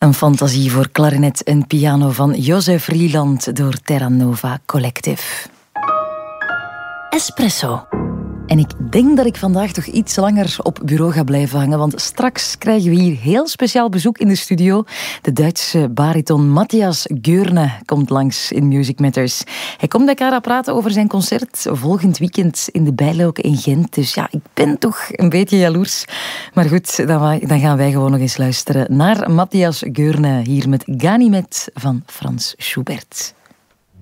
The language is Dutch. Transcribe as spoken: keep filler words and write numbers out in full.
Een fantasie voor klarinet en piano van Joseph Rieland door Terra Nova Collective. Espresso. En ik denk dat ik vandaag toch iets langer op bureau ga blijven hangen, want straks krijgen we hier heel speciaal bezoek in de studio. De Duitse bariton Matthias Goerne komt langs in Music Matters. Hij komt bij Cara praten over zijn concert volgend weekend in de Bijloke in Gent. Dus ja, ik ben toch een beetje jaloers. Maar goed, dan, dan gaan wij gewoon nog eens luisteren naar Matthias Goerne hier met Ganymed van Franz Schubert.